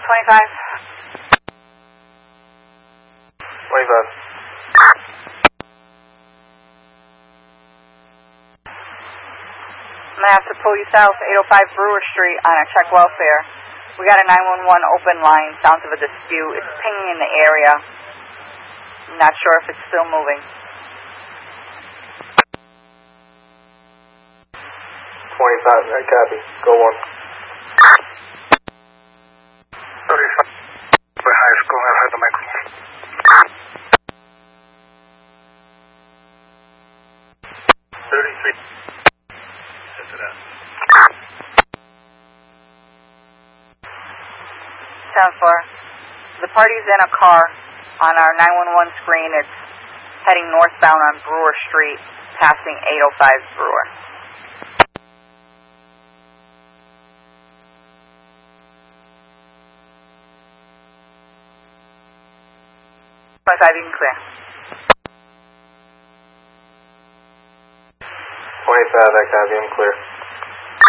25. 25. I'm going to have to pull you south, 805 Brewer Street on a check welfare. We got a 911 open line, sounds of a dispute. It's pinging in the area. I'm not sure if it's still moving. 25, I copy. Go on. 35, high school, I've had the microphone. 33. After that. Sound 4. The party's in a car on our 911 screen. It's heading northbound on Brewer Street, passing 805 Brewer. 25, you can clear. 25, I copy. I'm clear.